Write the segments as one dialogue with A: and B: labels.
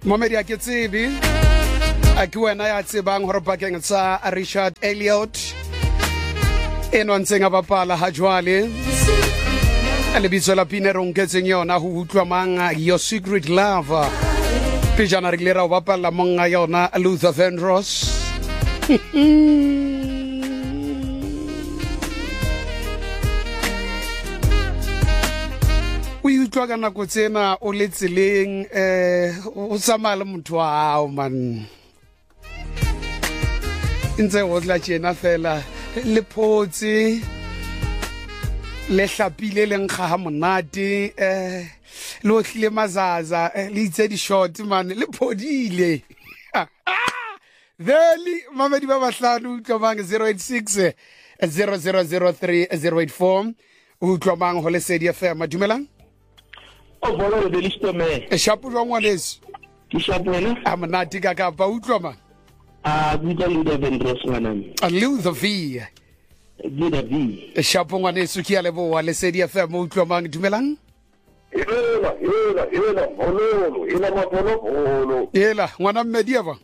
A: Momedi a ke tsebe a ke wena ya tsebang hore bakeng sa Richard Elliot eno ntseng a bapala ha jwale le bitso la pina rong ke tseng yona ho utlwa manga Your Secret Love pejana re glera o bapala monga yona Luther Vandross o utlwa ka nako tsena o le tseleng o tsamaya le motho wa hao man ntse o tla tjena fela le photse le hlapile le nkga ha monate le o hlile mazaza le itse di short man le phodile veli mamedi ba bahlano utlwa bang 086 0003 084 utlwa bang ho Lesedi FM dumelang
B: o volo le listome
A: e shapo jwa ngwaneso
B: ke shapona
A: a monate ka ka ba utlwa man
B: Luther Vandross ngwanami
A: Luther V
B: Luther V
A: e shapo ngwaneso ke a leboa Lesedi FM utlwa bang dumelang Yela ngwana mmedi ba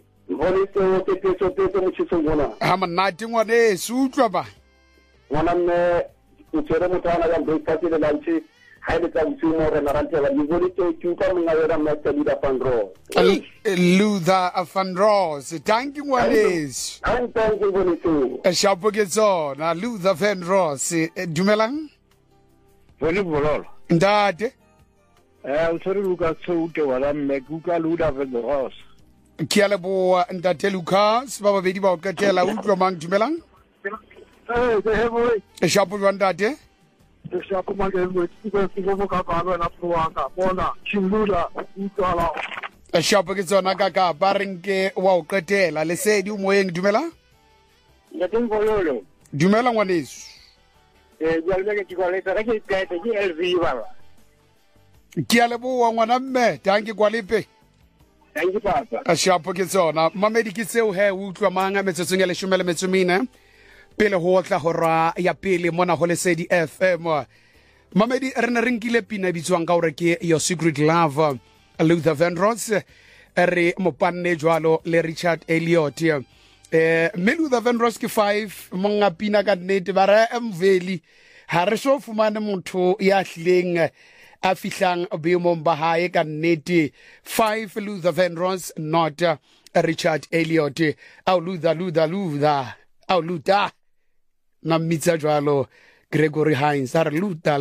A: ha monate ngwaneso utlwa ba
B: ngwana mme o tsere motana ya breakfast le lunch ha ile tsa mtsumo re na rantela di volite ke ka mongwe ya Master Luther Vandross
A: Luther Vandross thank you ngwaneso
B: thank you bonito
A: e shapo ke tsona Luther Vandross dumelang
B: bone bololo
A: ndate
B: o tsere Lucas Soute wala mme kuka Luther Vandross
A: ke a leboa ntate Lucas ba babedi ba o qetela utlwa mang dumelang e shapo jwa ntate
B: shapo mangelo go ka ba na proanga bona chimula utala
A: e shapo ke tsona ka ba renke wa o qetela Lesedi o moeng dumela
B: ya tengololo
A: dumela ngwaneso
B: jalo ke go leta ke kaete ke LV baba
A: ke a leboa ngwana mme danke kwa lepe
B: thank you papa
A: a shapo ke tsona mamedi ke tseo he utlwa manga metsetsong ya 14 pele ho tla hora ya pele mona ho Lesedi FM mamedi re ne re nkile pina bitswang ka hore ke Your Secret Love Luther Vandross re mopanne jwalo le Richard Elliot me Luther Vandross ke 5 monga pina ka nnete ba re mveli ha re so fumane motho ya hlileng a fihlang boemong ba hae ka nnete 5 Luther Vandross not Richard Elliot au Luther au Luther na mitsa jwalo Gregory Hines are Luther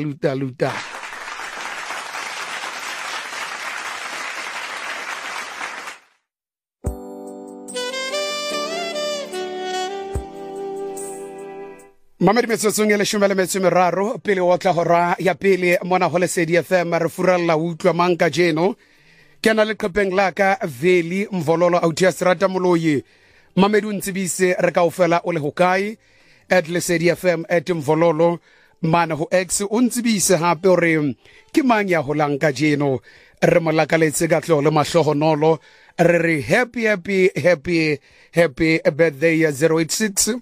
A: Mamedi metsetsong ya 13 pele o tla hora ya pele mona ho Lesedi FM re furalla utlwa manka jeno ke na le qhepeng la ka Veli Mvololo Autia Strata Moloyi Mamedi o ntsibise re ka ofela o le hokae @Lesedi FM @Mvololo mana ho X o ntsibise hape hore ke mang ya holang ka jeno re molakaletse ka tlolo mahlohonolo re happy birthday 086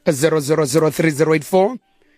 A: 0003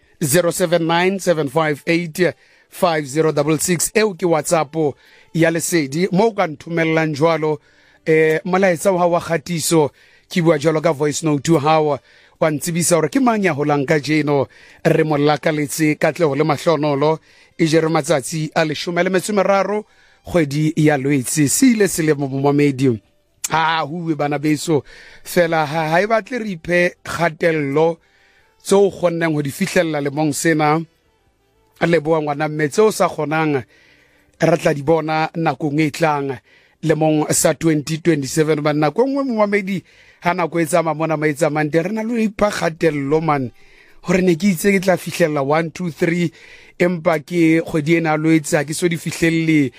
A: 079 758 eo ke WhatsApp ya Lesedi mo ka nthumellang jwalo molaetsa wa khatiso ke bua jwalo ka voice note hawa wa ntsibisa hore ke mang ya holang ka jeno re molakaletse ka tlelo le mahlonolo e jere matsatsi a 13 kgwedi ya Lwetse sile selemo momamedi huwe bana beso fela ha e batle re iphe khatello tso khonneng ho di fihlella le mong sena le boa ngwana metse o sa khonang re tla di bona nakong e tlang le mong sa 2027 ba nako ngwe momamedi hana go etsa mamona maetsa mande re na lo ipha khatello man hore ne ke itse ke tla fihlella 1 2 3 empa ke kgwedi ena lo etsa ke so di fihlelle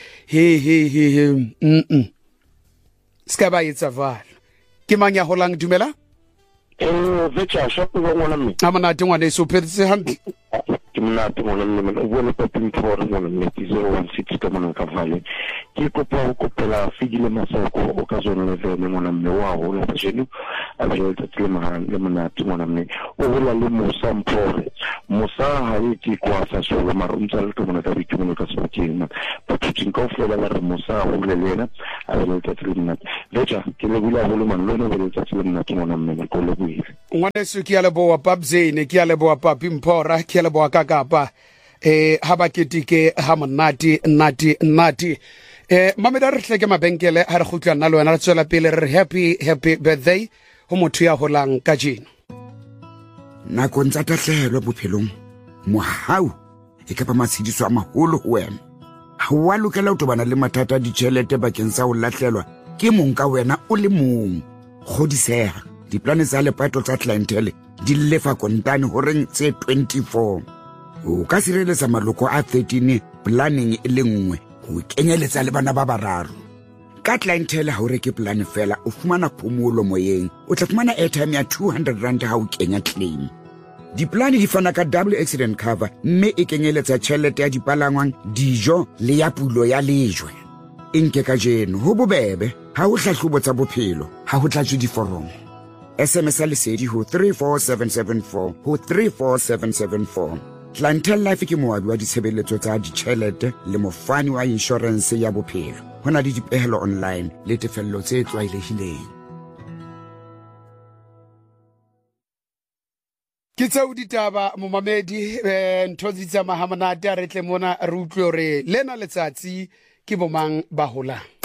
A: ska ba etsa vala ke mang ya holang dumela
B: vecha shapo ngwana mme
A: amanate ngwane so phetse hantle
B: ke mna tmona mme o bona pa pintor ngwana mme 016 ka mona ka vale ke kopa o kopela figile masako o ka zona le vene ngwana mme wa ho la jenu a vele ttle mahang le mona tmona mme o hola le Musa Mpore Musa ha ke kwa sa solo maruntsal ka mona ka bithumo ka sebakeng ba thutsing ka ofela la re Musa ho le lena a be le letsatsi le monate letša ke lebile haholo man le be le letsatsi le monate ngwana mme ko leboile
A: ngwaneso ke a leboa papzene ke a leboa papi mphora ke a leboa kakapa ha ba ketike ha monate nnati mameda re hleke mabenkele ha re khutla nna le wena re tswela pele re happy birthday ho motho ya holang ka jeno
C: nakong tsa tahlehelo bophelong mohau e ka ba matshidiso a maholo ho wena ha wa lokela ho tobana le mathata a ditjhelete bakeng sa ho lahlelwa ke mong ka wena o le mong kgodiseha diplane tsa lepato tsa clientele di lefa kontane horeng tse 24 o ka sireletsa maloko a 13 planning e le nngwe ho kenyeletsa le bana ba bararo ka clientele ha o reke plan fela o fumana phomolo moyeng o tla fumana airtime ya 200 rand ha o kenya claim diplane di fana ka double accident cover mme e kenyeletsa tjhelete ya dipalangwang dijo le ya pulo ya lejwe nke ka jeno ho bobebe ha o hlahlobo tsa bophelo ha ho tlatswe diforomo SMS lesedi ho 34774 ho 34774 Clientele Life ke moabi wa ditshebeletso tsa ditjhelete le mofani wa insurance ya bophelo hona le dipehelo online le tefello tse tlwaelehileng
A: ke tseo ditaba momamedi ntho di tsa mahamonate a re tle mona re utlwe re lena letsatsi ke bomang ba holang